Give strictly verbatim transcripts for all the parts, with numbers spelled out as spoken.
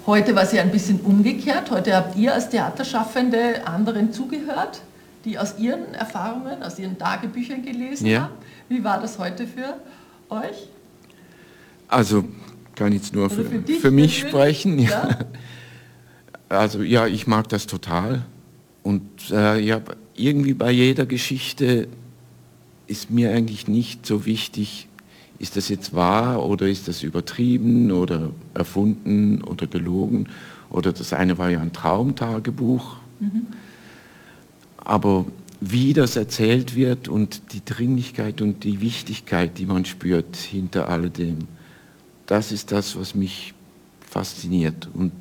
Heute war es ja ein bisschen umgekehrt. Heute habt ihr als Theaterschaffende anderen zugehört, die aus ihren Erfahrungen, aus ihren Tagebüchern gelesen ja. haben. Wie war das heute für euch? Also kann ich jetzt nur für, für, dich, für mich sprechen. Ja. Ja? Also ja, ich mag das total. Und äh, ja, irgendwie bei jeder Geschichte ist mir eigentlich nicht so wichtig, ist das jetzt wahr oder ist das übertrieben oder erfunden oder gelogen. Oder das eine war ja ein Traumtagebuch. Mhm. Aber wie das erzählt wird und die Dringlichkeit und die Wichtigkeit, die man spürt hinter alledem, das ist das, was mich fasziniert und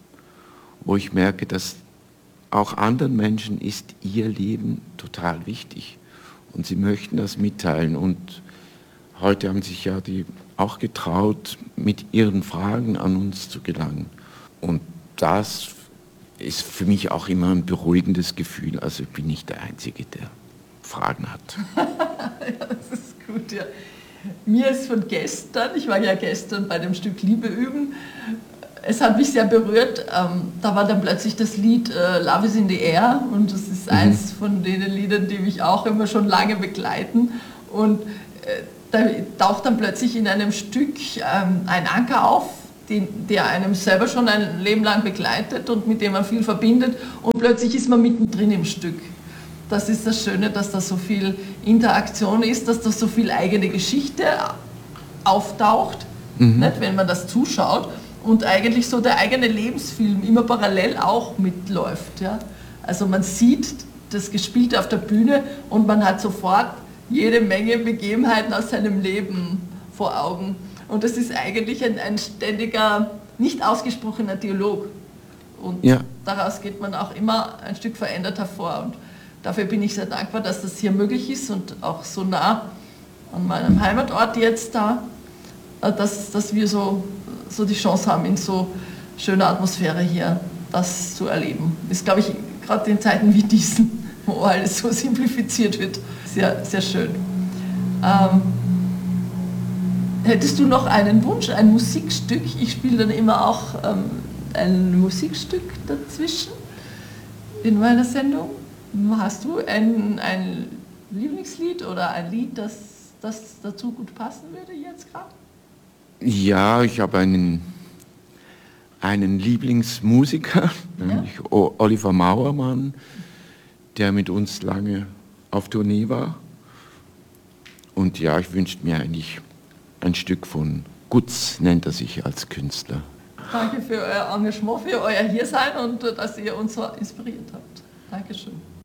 wo ich merke, dass auch anderen Menschen ist ihr Leben total wichtig und sie möchten das mitteilen. Und heute haben sich ja die auch getraut, mit ihren Fragen an uns zu gelangen. Und das ist für mich auch immer ein beruhigendes Gefühl. Also ich bin nicht der Einzige, der Fragen hat. Ja, das ist gut, ja. Mir ist von gestern, ich war ja gestern bei dem Stück Liebe üben, es hat mich sehr berührt. Ähm, da war dann plötzlich das Lied äh, Love is in the Air und das ist mhm. eins von den Liedern, die mich auch immer schon lange begleiten. Und äh, da taucht dann plötzlich in einem Stück ähm, ein Anker auf, den, der einem selber schon ein Leben lang begleitet und mit dem man viel verbindet. Und plötzlich ist man mittendrin im Stück. Das ist das Schöne, dass da so viel Interaktion ist, dass da so viel eigene Geschichte auftaucht, mhm. nicht, wenn man das zuschaut. Und eigentlich so der eigene Lebensfilm immer parallel auch mitläuft. Ja? Also man sieht das Gespielte auf der Bühne und man hat sofort jede Menge Begebenheiten aus seinem Leben vor Augen. Und das ist eigentlich ein, ein ständiger, nicht ausgesprochener Dialog. Und ja. daraus geht man auch immer ein Stück verändert hervor. Und dafür bin ich sehr dankbar, dass das hier möglich ist und auch so nah an meinem Heimatort jetzt da, dass, dass wir so so die Chance haben, in so schöner Atmosphäre hier das zu erleben. Ist, glaube ich, gerade in Zeiten wie diesen, wo alles so simplifiziert wird, sehr, sehr schön. Ähm, hättest du noch einen Wunsch, ein Musikstück? Ich spiele dann immer auch ähm, ein Musikstück dazwischen in meiner Sendung. Hast du ein, ein Lieblingslied oder ein Lied, das, das dazu gut passen würde jetzt gerade? Ja, ich habe einen, einen Lieblingsmusiker, ja. nämlich Oliver Mauermann, der mit uns lange auf Tournee war. Und ja, ich wünschte mir eigentlich ein Stück von Gutz, nennt er sich als Künstler. Danke für euer Engagement, für euer Hiersein und dass ihr uns so inspiriert habt. Dankeschön.